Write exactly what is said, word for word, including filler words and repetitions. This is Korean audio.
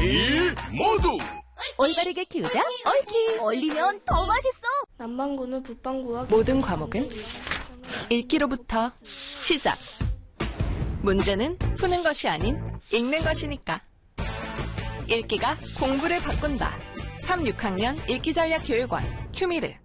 매일 모두 올바르게 키우자 얽히. 얼리면 더 맛있어. 남반구는 북반구와 모든 과목은 읽기로부터 시작. 문제는 푸는 것이 아닌 읽는 것이니까. 읽기가 공부를 바꾼다. 삼, 육 학년 읽기전략교육원 큐미르.